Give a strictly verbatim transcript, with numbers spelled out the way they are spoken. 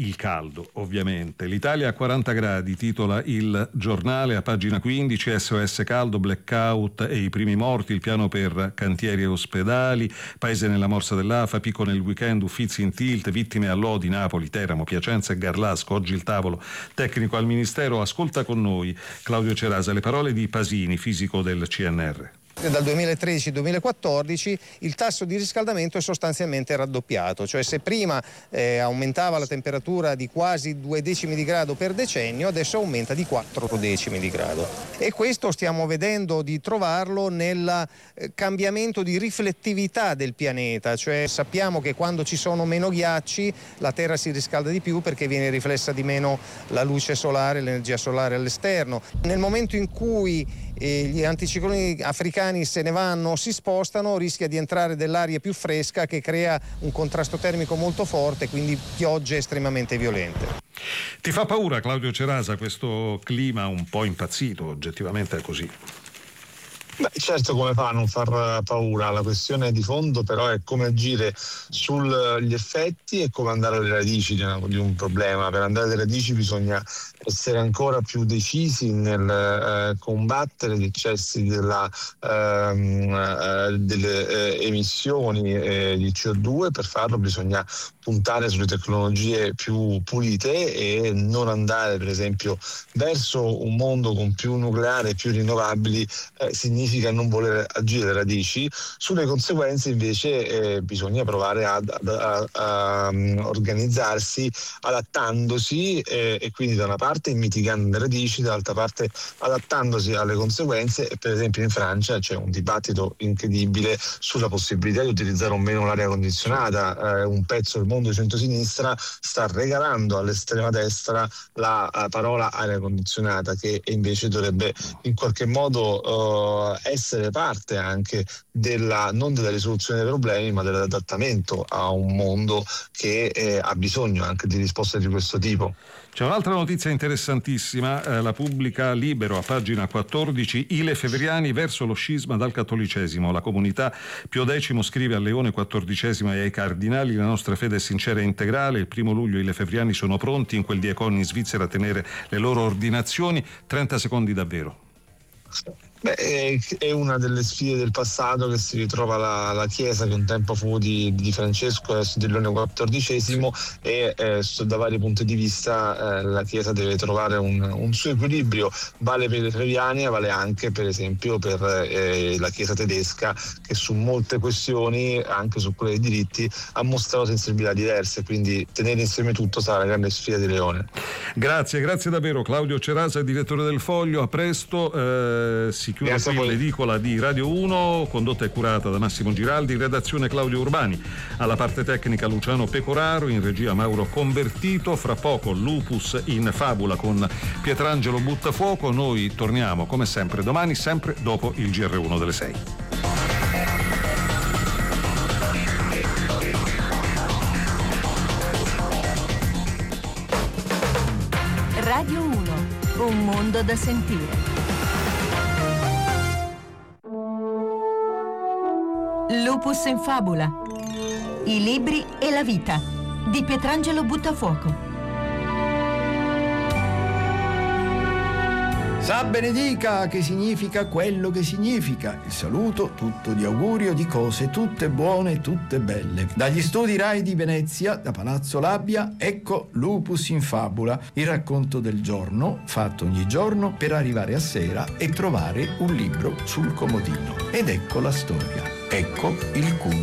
il caldo, ovviamente. L'Italia a quaranta gradi, titola il giornale a pagina quindici, S O S caldo, blackout e i primi morti, il piano per cantieri e ospedali, paese nella morsa dell'A F A, picco nel weekend, Uffizi in tilt, vittime a Lodi, Napoli, Teramo, Piacenza e Garlasco. Oggi il tavolo tecnico al Ministero. Ascolta con noi Claudio Cerasa le parole di Pasini, fisico del C N R. Dal duemilatredici duemilaquattordici il tasso di riscaldamento è sostanzialmente raddoppiato, cioè se prima eh, aumentava la temperatura di quasi due decimi di grado per decennio, adesso aumenta di quattro decimi di grado. E questo stiamo vedendo di trovarlo nel eh, cambiamento di riflettività del pianeta, cioè sappiamo che quando ci sono meno ghiacci la Terra si riscalda di più perché viene riflessa di meno la luce solare, l'energia solare all'esterno. Nel momento in cui eh, gli anticicloni africani se ne vanno, si spostano, rischia di entrare dell'aria più fresca che crea un contrasto termico molto forte, quindi piogge estremamente violente. Ti fa paura, Claudio Cerasa, questo clima un po' impazzito? Oggettivamente è così. Beh, certo, come fa a non far paura? La questione di fondo però è come agire sugli effetti e come andare alle radici di, una, di un problema. Per andare alle radici bisogna essere ancora più decisi nel eh, combattere gli eccessi della, ehm, eh, delle eh, emissioni eh, di C O due. Per farlo bisogna puntare sulle tecnologie più pulite e non andare per esempio verso un mondo con più nucleare e più rinnovabili eh, significa non voler agire alle radici. Sulle conseguenze invece eh, bisogna provare a, a, a, a organizzarsi adattandosi eh, e quindi da una parte mitigando le radici, dall'altra parte adattandosi alle conseguenze. E per esempio in Francia c'è un dibattito incredibile sulla possibilità di utilizzare o meno l'aria condizionata. Eh, un pezzo del mondo di centrosinistra sta regalando all'estrema destra la uh, parola aria condizionata, che invece dovrebbe in qualche modo uh, essere parte anche della, non della risoluzione dei problemi, ma dell'adattamento a un mondo che eh, ha bisogno anche di risposte di questo tipo. C'è un'altra notizia interessantissima, eh, la pubblica Libero a pagina quattordici, i lefebvriani verso lo scisma dal cattolicesimo. La comunità Pio X scrive a Leone quattordicesimo e ai cardinali: la nostra fede è sincera e integrale, il primo luglio i lefebvriani sono pronti in quel di Econ in Svizzera a tenere le loro ordinazioni. trenta secondi davvero. Beh, è una delle sfide del passato che si ritrova la, la Chiesa, che un tempo fu di, di Francesco, adesso di Leone quattordicesimo, e eh, da vari punti di vista eh, la Chiesa deve trovare un, un suo equilibrio. Vale per i lefebvriani, vale anche per esempio per eh, la Chiesa tedesca, che su molte questioni, anche su quelle dei diritti, ha mostrato sensibilità diverse, quindi tenere insieme tutto sarà la grande sfida di Leone. Grazie, grazie davvero Claudio Cerasa, direttore del Foglio, a presto. Eh, si chiude Grazie qui l'edicola di Radio uno, condotta e curata da Massimo Giraldi, in redazione Claudio Urbani, alla parte tecnica Luciano Pecoraro, in regia Mauro Convertito. Fra poco Lupus in Fabula con Pietrangelo Buttafuoco. Noi torniamo come sempre domani, sempre dopo il G R uno delle sei. Radio uno, un mondo da sentire. Lupus in Fabula, i libri e la vita di Pietrangelo Buttafuoco. Sa benedica, che significa quello che significa. Il saluto tutto di augurio di cose tutte buone e tutte belle. Dagli studi Rai di Venezia, da Palazzo Labbia, ecco Lupus in Fabula, il racconto del giorno fatto ogni giorno per arrivare a sera e trovare un libro sul comodino. Ed ecco la storia. Ecco il cuneo